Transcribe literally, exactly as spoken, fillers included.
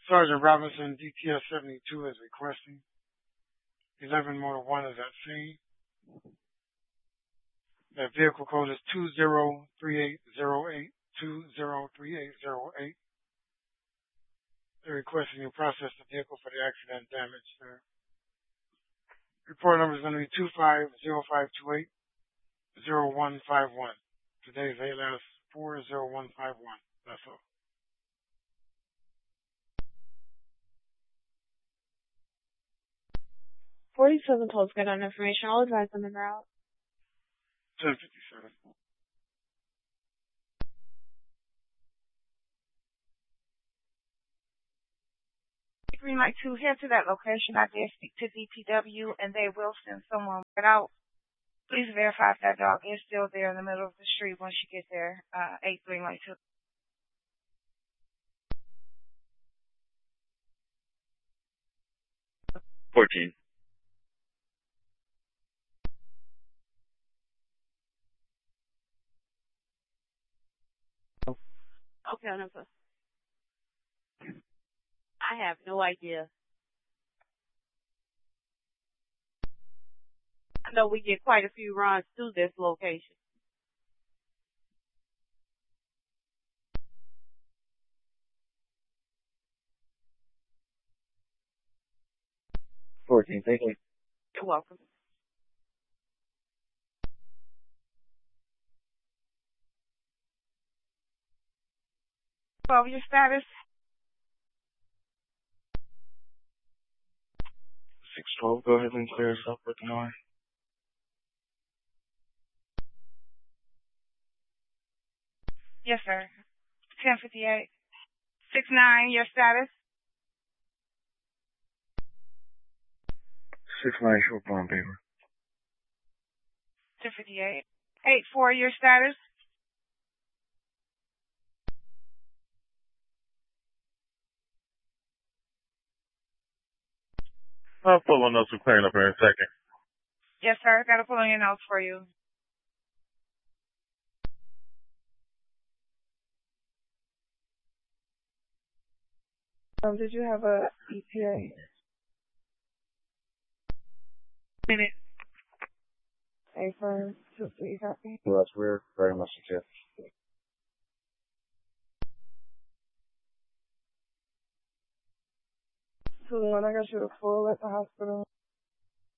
Sergeant Robinson, D T S seventy-two, is requesting. eleven Motor one is at scene. That vehicle code is two zero three eight zero eight, two zero three eight zero eight. They're requesting you process the vehicle for the accident damage there. Report number is going to be two five zero five two eight zero one five one. Today's A L S four zero one five one. That's all. forty-seven calls got on information. I'll advise them en route. ten fifty-seven. Green light to head to that location. I did speak to D P W and they will send someone right out. Please verify if that dog is still there in the middle of the street once you get there. Uh, eight green light two. Fourteen. Okay, Jennifer. I have no idea. I know we get quite a few runs through this location. Fourteen, thank you. You're welcome. twelve, your status? six twelve, go ahead and clear us up with an hour. Yes, sir. ten fifty-eight. six nine, your status? six nine, short bond paper. ten fifty-eight. eight four, your status? I'll pull on those for clearing up here in a second. Yes, sir. Got to pull on your notes for you. Um, did you have a E T A? Minute. A firm, two, three, copy. Well, that's weird. Very much the tip. So the one I got you to full at the hospital.